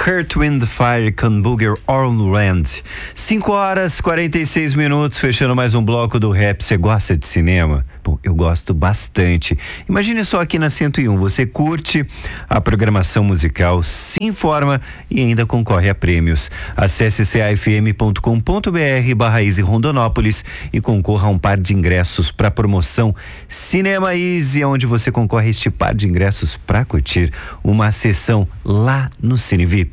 Earth, Wind, Fire, com Booger All Land. 5h46, fechando mais um bloco do Rap. Você gosta de cinema? Bom, eu gosto bastante. Imagine só aqui na 101, você curte a programação musical, se informa e ainda concorre a prêmios. Acesse cafm.com.br/Easy Rondonópolis e concorra a um par de ingressos para a promoção Cinema Easy, onde você concorre a este par de ingressos para curtir uma sessão lá no Cine VIP.